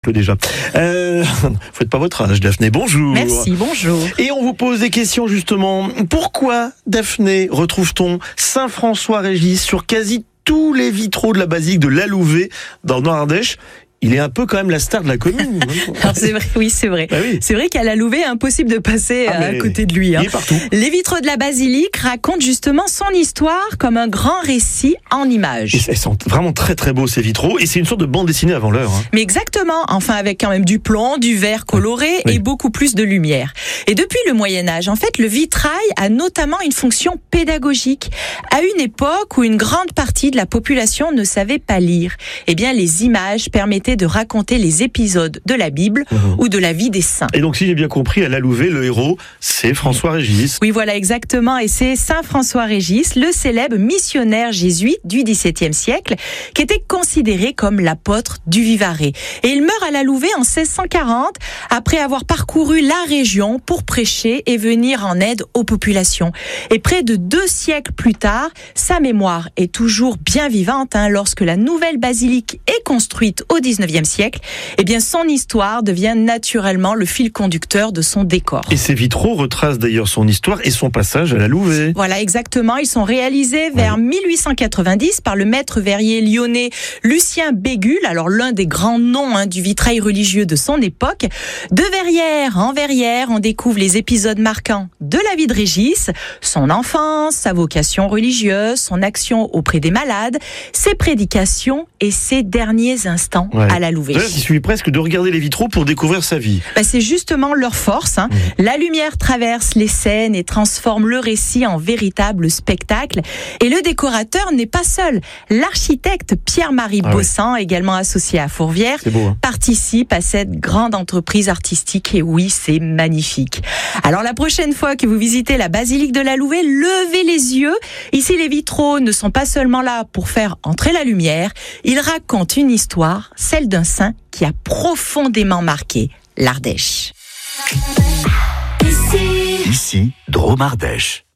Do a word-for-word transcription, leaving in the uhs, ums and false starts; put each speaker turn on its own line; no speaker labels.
Déjà. Euh, faites pas votre âge, Daphné. Bonjour.
Merci, bonjour.
Et on vous pose des questions justement. Pourquoi, Daphné, retrouve-t-on Saint François-Régis sur quasi tous les vitraux de la basilique de l'Alouvé dans le Nord-Ardèche? Il est un peu quand même la star de la commune.
Alors c'est vrai, oui, c'est vrai.
Bah oui.
C'est vrai qu'à la Louvet, impossible de passer
Ah,
à côté de lui. Hein.
Il est partout.
Les vitraux de la basilique racontent justement son histoire comme un grand récit en images.
Et ils sont vraiment très très beaux ces vitraux. Et c'est une sorte de bande dessinée avant l'heure. Hein.
Mais exactement, enfin avec quand même du plomb, du verre coloré
Oui.
et beaucoup plus de lumière. Et depuis le Moyen-Âge, en fait, le vitrail a notamment une fonction pédagogique. À une époque où une grande partie de la population ne savait pas lire, eh bien les images permettaient de raconter les épisodes de la Bible
Mmh.
ou de la vie des saints.
Et donc si j'ai bien compris, à l'Alouvé, le héros, c'est François-Régis.
Oui, voilà, exactement. Et c'est Saint François-Régis, le célèbre missionnaire jésuite du dix-septième siècle, qui était considéré comme l'apôtre du Vivarais. Et il meurt à la Louvet en seize cent quarante, après avoir parcouru la région pour prêcher et venir en aide aux populations. Et près de deux siècles plus tard, sa mémoire est toujours bien vivante, hein, lorsque la nouvelle basilique est construite au dix-neuvième siècle. Eh bien, son histoire devient naturellement le fil conducteur de son décor.
Et ces vitraux retracent d'ailleurs son histoire et son passage à la Louvet.
Voilà, exactement. Ils sont réalisés vers
Oui.
mille huit cent quatre-vingt-dix par le maître verrier lyonnais Lucien Bégule, alors l'un des grands noms hein, du vitrail religieux de son époque. De verrière en verrière, on découvre les épisodes marquants de la vie de Régis, son enfance, sa vocation religieuse, son action auprès des malades, ses prédications et ses derniers instants
Ouais.
à la Louvet.
D'ailleurs, il suffit presque de regarder les vitraux pour découvrir sa vie.
Bah, c'est justement leur force. Hein.
Mmh.
La lumière traverse les scènes et transforme le récit en véritable spectacle. Et le décorateur n'est pas seul. L'architecte Pierre-Marie
Ah
Bossan, également associé à Fourvière,
C'est beau, hein.
participe à cette grande entreprise artistique. Et oui, c'est magnifique. Alors la prochaine fois que vous visitez la basilique de la Louvet, levez les yeux. Ici, les vitraux ne sont pas seulement là pour faire entrer la lumière. Ils racontent une histoire, celle d'un saint qui a profondément marqué l'Ardèche.
Ici, Drôme Ardèche.